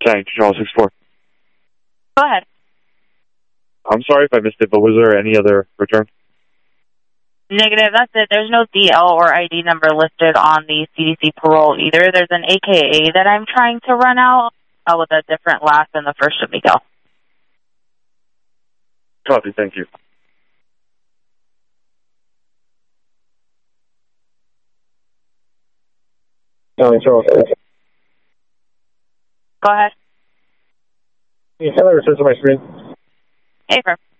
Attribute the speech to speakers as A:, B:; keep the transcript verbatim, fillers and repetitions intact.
A: County Charles six four.
B: Go ahead.
A: I'm sorry if I missed it, but was there any other return?
B: Negative, that's it. There's no D L or I D number listed on the C D C parole either. There's an A K A that I'm trying to run out uh, with a different last than the first of Miguel.
A: Copy, thank you.
C: County Charles.
B: Go ahead.
C: Can you tell her to my screen?
B: Hey, firm.